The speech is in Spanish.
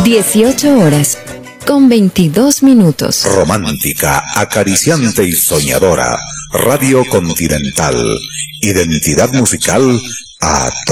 18 horas con 22 minutos. Romántica, acariciante y soñadora. Radio Continental. Identidad musical a todo